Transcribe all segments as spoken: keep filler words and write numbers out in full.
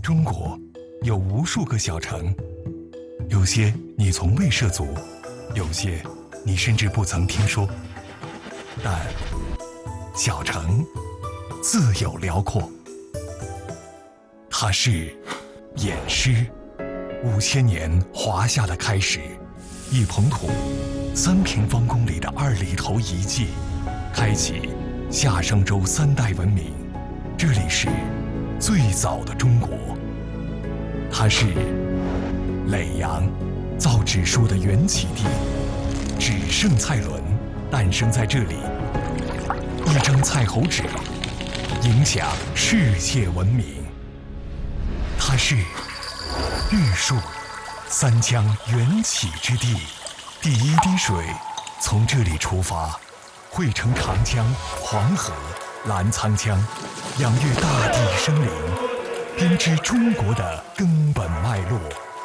中国有无数个小城，有些你从未涉足，有些你甚至不曾听说。但小城自有辽阔，它是偃师，五千年华夏的开始。一滂土，三平方公里的二里头遗迹，开启夏商周三代文明。这里是最早的中国，它是耒阳，造纸术的缘起地。纸圣蔡伦诞生在这里，一张蔡侯纸影响世界文明。它是玉树，三江缘起之地，第一滴水从这里出发，汇成长江、黄河、澜沧江，养育大地生灵，编织中国的根本脉络。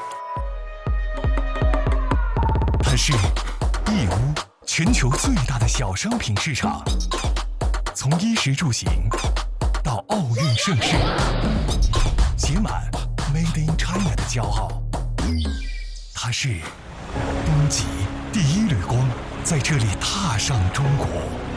它是义乌，全球最大的小商品市场，从衣食住行到奥运盛世，写满 Made in China 的骄傲。它是东极，第一缕光在这里踏上中国。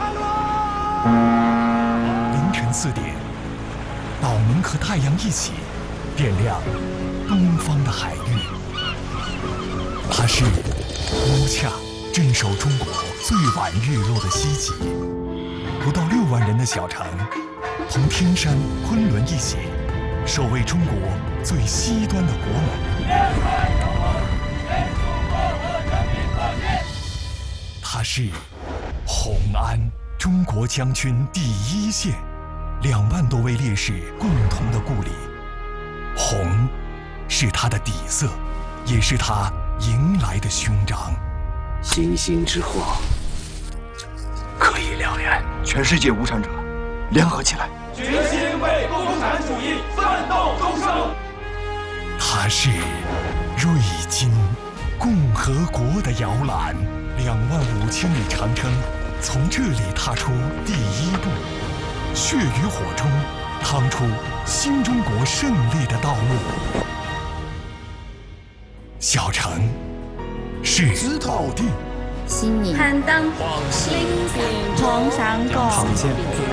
凌晨四点，岛门和太阳一起点亮东方的海域。它是乌恰，镇守中国最晚日落的西极。不到六万人的小城，同天山、昆仑一起，守卫中国最西端的国门。它是红安，中国将军第一线，两万多位烈士共同的故里。红是它的底色，也是它迎来的勋章。 星星之火可以燎原， 全世界无产者联合起来， 决心为共产主义奋斗终生。 它是瑞金，共和国的摇篮。两万五千里长征从这里踏出第一步，血与火中趟出新中国胜利的道路。小城是保定， 新宁、 攀登、 新红山沟、 唐县、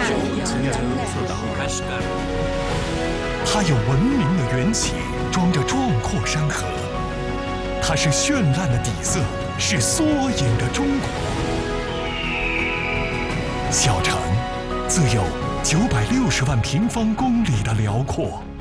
它有文明的缘起，装着壮阔山河。它是绚烂的底色，是缩影的中国。小城自有九百六十万平方公里的辽阔。